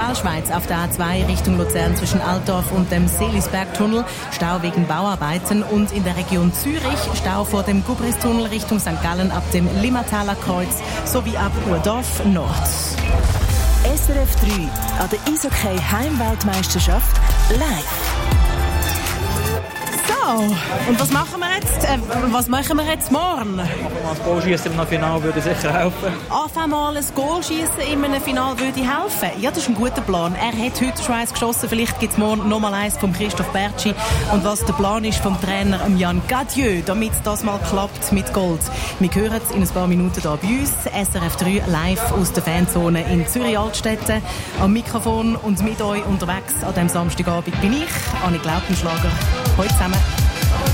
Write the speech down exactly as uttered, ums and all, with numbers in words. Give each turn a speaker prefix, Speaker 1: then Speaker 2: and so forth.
Speaker 1: Zentralschweiz auf der A zwei Richtung Luzern zwischen Altdorf und dem Seelisbergtunnel. Stau wegen Bauarbeiten. Und in der Region Zürich Stau vor dem Gubristunnel Richtung Sankt Gallen ab dem Limmertaler Kreuz sowie ab Urdorf Nord.
Speaker 2: S R F drei an der Eishockey Heimweltmeisterschaft live.
Speaker 1: So, und was machen wir jetzt? Äh, was machen wir jetzt morgen?
Speaker 3: Einfach mal ein Goal schießen im Finale würde sicher helfen.
Speaker 1: Einfach mal ein Goal schießen in einem Finale würde helfen. Ja, das ist ein guter Plan. Er hat heute schon eins geschossen. Vielleicht gibt es morgen noch mal eins von Christoph Bertschi. Und was der Plan ist vom Trainer Jan Gadieu, damit das mal klappt mit Gold. Wir hören es in ein paar Minuten hier bei uns. S R F drei live aus der Fanzone in Zürich-Altstetten. Am Mikrofon und mit euch unterwegs an diesem Samstagabend bin ich, Annik Lautenschlager. Heute zusammen.